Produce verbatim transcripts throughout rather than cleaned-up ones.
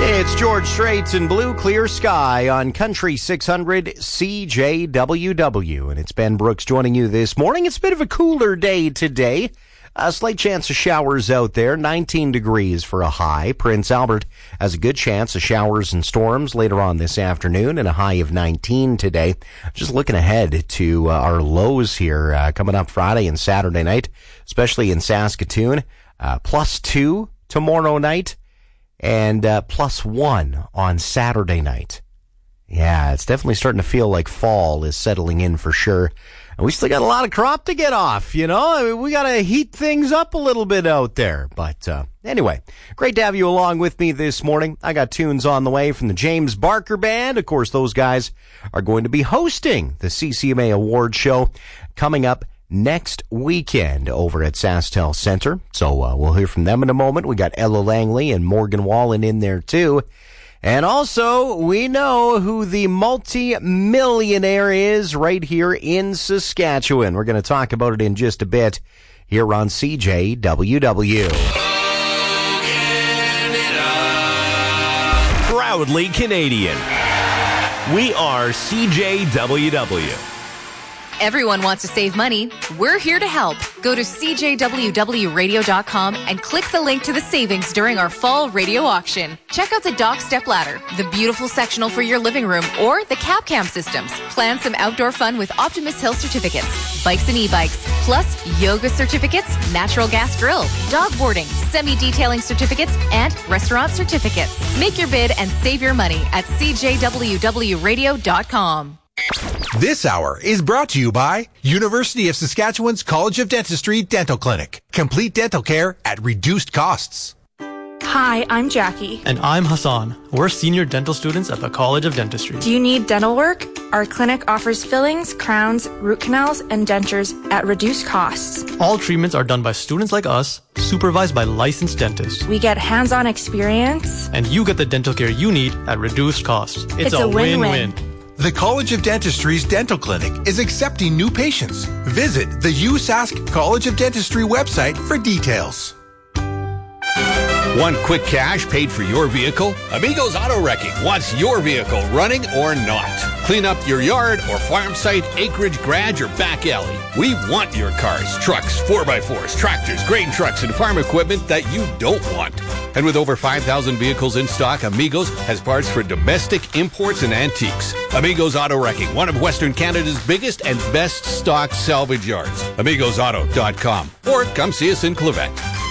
It's George Straits and Blue Clear Sky on Country six hundred C J W W. And it's Ben Brooks joining you this morning. It's a bit of a cooler day today. A slight chance of showers out there, nineteen degrees for a high. Prince Albert has a good chance of showers and storms later on this afternoon and a high of nineteen today. Just looking ahead to uh, our lows here uh, coming up Friday and Saturday night, especially in Saskatoon. Uh, plus two tomorrow night and uh, plus one on Saturday night. Yeah, it's definitely starting to feel like fall is settling in for sure. And we still got a lot of crop to get off, you know? I mean, we got to heat things up a little bit out there. But uh, anyway, great to have you along with me this morning. I got tunes on the way from the James Barker Band. Of course, those guys are going to be hosting the C C M A Award Show coming up next weekend over at SaskTel Center. So uh, we'll hear from them in a moment. We got Ella Langley and Morgan Wallen in there too. And also, we know who the multi-millionaire is right here in Saskatchewan. We're going to talk about it in just a bit here on C J W W. Proudly Canadian. We are C J W W. Everyone wants to save money. We're here to help. Go to c j w w radio dot com and click the link to the savings during our fall radio auction. Check out the Dock Step Ladder, the beautiful sectional for your living room, or the Cap Cam systems. Plan some outdoor fun with Optimus Hill certificates, bikes and e-bikes, plus yoga certificates, natural gas grill, dog boarding, semi-detailing certificates, and restaurant certificates. Make your bid and save your money at c j w w radio dot com. This hour is brought to you by University of Saskatchewan's College of Dentistry Dental Clinic. Complete dental care at reduced costs. Hi, I'm Jackie. And I'm Hassan. We're senior dental students at the College of Dentistry. Do you need dental work? Our clinic offers fillings, crowns, root canals, and dentures at reduced costs. All treatments are done by students like us, supervised by licensed dentists. We get hands-on experience. And you get the dental care you need at reduced costs. It's, it's a, a win-win. win-win. The College of Dentistry's Dental Clinic is accepting new patients. Visit the U S A S C College of Dentistry website for details. Want quick cash paid for your vehicle? Amigos Auto Wrecking wants your vehicle running or not. Clean up your yard or farm site, acreage, garage, or back alley. We want your cars, trucks, four by fours, tractors, grain trucks, and farm equipment that you don't want. And with over five thousand vehicles in stock, Amigos has parts for domestic, imports, and antiques. Amigos Auto Wrecking, one of Western Canada's biggest and best stock salvage yards. amigos auto dot com. Or come see us in Clavette.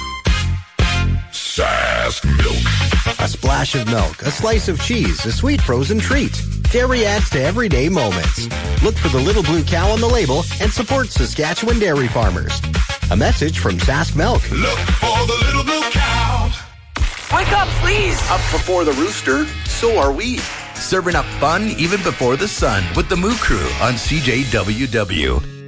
Sask Milk. A splash of milk, a slice of cheese, a sweet frozen treat. Dairy adds to everyday moments. Look for the little blue cow on the label and support Saskatchewan dairy farmers. A message from Sask Milk. Look for the little blue cow. Wake up, please! Up before the rooster, so are we. Serving up fun even before the sun with the Moo Crew on C J W W.